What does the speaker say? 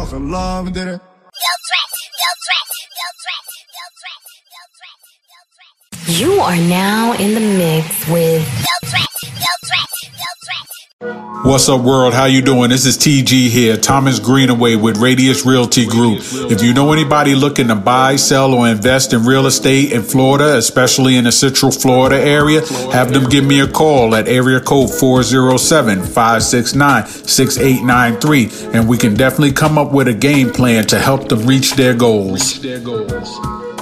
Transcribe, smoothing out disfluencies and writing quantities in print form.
fell in love and did it. You are now in the mix with What's up, world? How you doing? This is TG here, Thomas Greenaway with Radius Realty Group. If you know anybody looking to buy, sell, or invest in real estate in Florida, especially in the Central Florida area, have them give me a call at area code 407-569-6893, and we can definitely come up with a game plan to help them reach their goals.